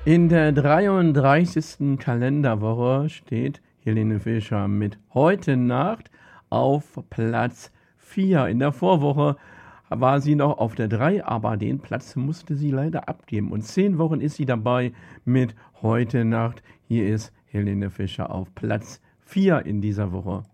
In der 33. Kalenderwoche steht Helene Fischer mit Heute Nacht auf Platz 4. In der Vorwoche war sie noch auf der 3, aber den Platz musste sie leider abgeben. Und 10 Wochen ist sie dabei mit Heute Nacht. Hier ist Helene Fischer auf Platz 4 in dieser Woche.